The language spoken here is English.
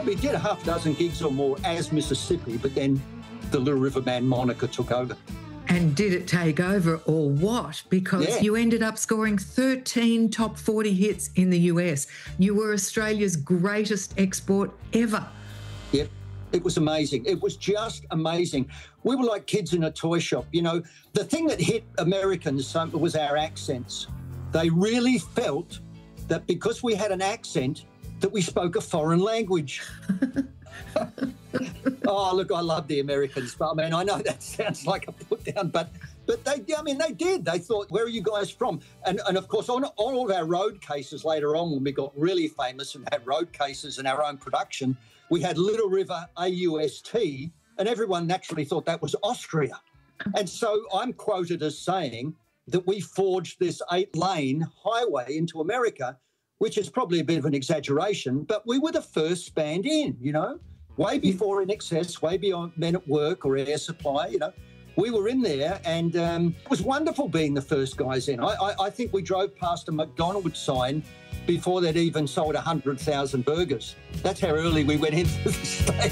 we did a half dozen gigs or more as Mississippi, but then the Little River Band moniker took over. And did it take over or what? Because you ended up scoring 13 top 40 hits in the US. You were Australia's greatest export ever. Yep. It was amazing. It was just amazing. We were like kids in a toy shop. You know, the thing that hit Americans was our accents. They really felt that because we had an accent, that we spoke a foreign language. Oh, look, I love the Americans. But I mean, I know that sounds like a put down, but they did. They thought, where are you guys from? And of course, on all of our road cases later on, when we got really famous and had road cases and our own production, we had Little River AUST, and everyone naturally thought that was Austria. And so I'm quoted as saying that we forged this 8-lane highway into America, which is probably a bit of an exaggeration, but we were the first band in, you know, way before INXS, way beyond Men at Work or Air Supply, you know. We were in there, and it was wonderful being the first guys in. I think we drove past a McDonald's sign before they'd even sold 100,000 burgers. That's how early we went into the state.